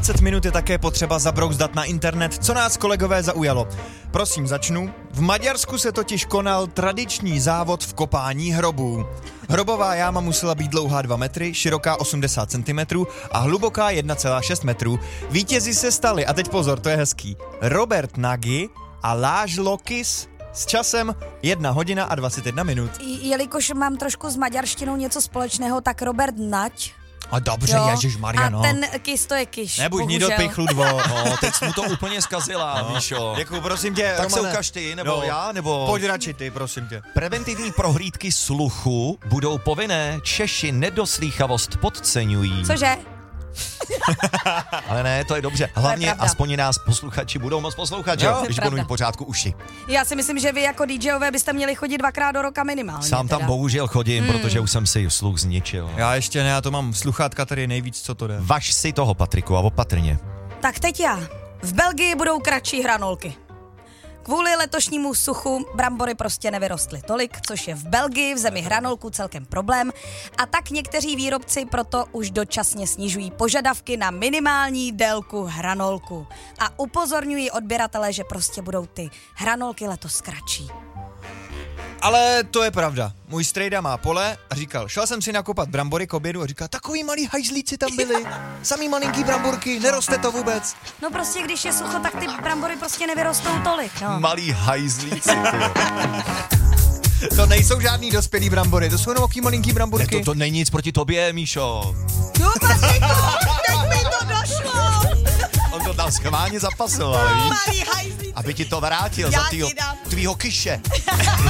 20 minut je také potřeba zabrouzdat na internet, co nás kolegové zaujalo. Prosím, začnu. V Maďarsku se totiž konal tradiční závod v kopání hrobů. Hrobová jáma musela být dlouhá 2 metry, široká 80 cm a hluboká 1,6 metru. Vítězi se stali, a teď pozor, to je hezký, Robert Nagy a Láš Lokis s časem 1 hodina a 21 minut. Jelikož mám trošku s maďarštinou něco společného, tak Robert Nať. A dobře, ježišmarja, no. A ten kys to je kyš. Nebuď ní do pichludvo. No, teď jsi mu to úplně zkazila, Míšo. Děkuju, prosím tě, Tak Romane. se ukaž ty, nebo já, nebo... Pojď radši ty, prosím tě. Preventivní prohlídky sluchu budou povinné, Češi nedoslýchavost podceňují. Cože? Ale ne, to je dobře. Hlavně pravda. aspoň nás posluchači budou moc poslouchat, že jo? Když budou mít v pořádku uši. Já si myslím, že vy jako DJové byste měli chodit 2krát do roka minimálně. Sám tam teda. bohužel chodím, protože už jsem si sluch zničil. Já ještě ne, já to mám sluchátka, tady je nejvíc, co to jde. Važ si toho, Patriku, a opatrně. Tak teď já. V Belgii budou kratší hranolky. Kvůli letošnímu suchu brambory prostě nevyrostly tolik, což je v Belgii, v zemi hranolku, celkem problém. A tak někteří výrobci proto už dočasně snižují požadavky na minimální délku hranolku. A upozorňují odběratele, že prostě budou ty hranolky letos kratší. Ale to je pravda. Můj strejda má pole a říkal, šel jsem si nakopat brambory k obědu a říkal, takový malý hajzlíci tam byli, samý malinký bramborky, neroste to vůbec. No prostě, když je sucho, tak ty brambory prostě nevyrostou tolik, no. Malý hajzlíci, tyjo. To nejsou žádný dospělý brambory, to jsou jenom oký malinký bramborky. To není nic proti tobě, Míšo. Jo, Patriku, teď mi to došlo. On to tam schválně zapasoval, víš? Malý hajzlíci. Aby ti to vrátil Já za ti dám. tvýho kyše.